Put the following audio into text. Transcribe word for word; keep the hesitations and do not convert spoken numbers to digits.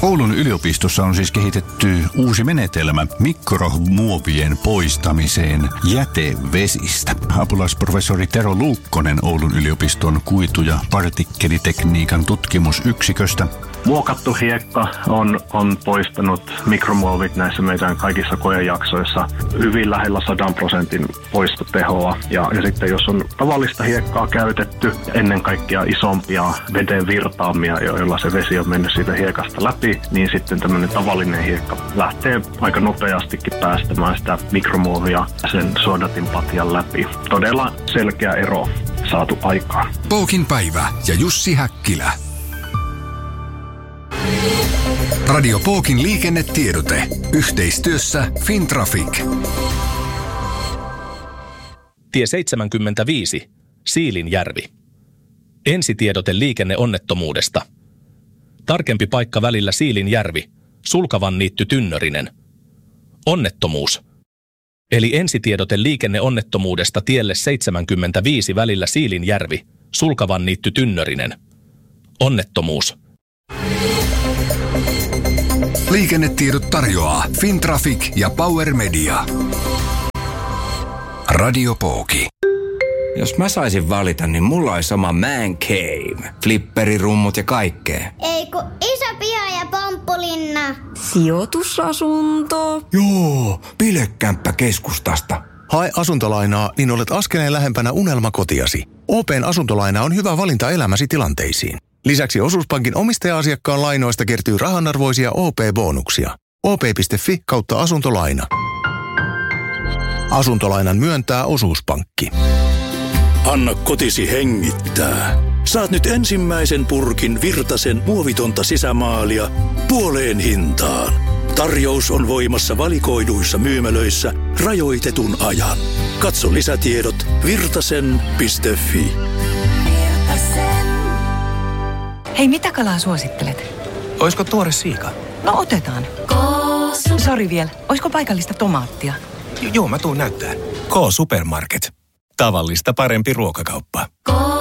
Oulun yliopistossa on siis kehitetty uusi menetelmä mikromuovien poistamiseen jätevesistä. Apulaisprofessori Tero Luukkonen Oulun yliopiston kuitu- ja partikkelitekniikan tutkimusyksiköstä. Muokattu hiekka on, on poistanut mikromuovit näissä meidän kaikissa koejaksoissa hyvin lähellä sadan prosentin poistotehoa. Ja, ja sitten jos on tavallista hiekkaa käytetty, ennen kaikkea isompia veden virtaamia, joilla se vesi on mennyt siitä hiekasta läpi, niin sitten tämmöinen tavallinen hiekka lähtee aika nopeastikin päästämään sitä mikromuovia sen suodatinpatjan läpi. Todella selkeä ero saatu aikaan. Pookin päivä ja Jussi Häkkilä. Radio Pookin liikennetiedote. Yhteistyössä Fintraffic. Tie seitsemänkymmentäviisi. Siilinjärvi. Ensitiedote liikenneonnettomuudesta. Tarkempi paikka välillä Siilinjärvi. Sulkavanniitty Tynnörinen. Onnettomuus. Eli ensitiedote liikenneonnettomuudesta tielle seitsemänkymmentäviisi välillä Siilinjärvi. Sulkavanniitty Tynnörinen. Onnettomuus. Liikennetiedot tarjoaa Fintraffic ja Power Media. Radio Pooki. Jos mä saisin valita, niin mulla olisi oma man cave. Flipperirummut ja kaikkea. Ei kun iso piha ja pomppulinna. Sijoitusasunto. Joo, bilekämppä keskustasta. Hae asuntolainaa, niin olet askeleen lähempänä unelmakotiasi. O P:n asuntolaina on hyvä valinta elämäsi tilanteisiin. Lisäksi Osuuspankin omistaja-asiakkaan lainoista kertyy rahanarvoisia O P-bonuksia. O P piste F I kautta asuntolaina. Asuntolainan myöntää Osuuspankki. Anna kotisi hengittää. Saat nyt ensimmäisen purkin Virtasen muovitonta sisämaalia puoleen hintaan. Tarjous on voimassa valikoiduissa myymälöissä rajoitetun ajan. Katso lisätiedot virtasen piste fi. Hei, mitä kalaa suosittelet? Oisko tuore siika? No otetaan. Sori vielä, oisko paikallista tomaattia? J- joo, mä tuun näyttää. K-Supermarket. Tavallista parempi ruokakauppa.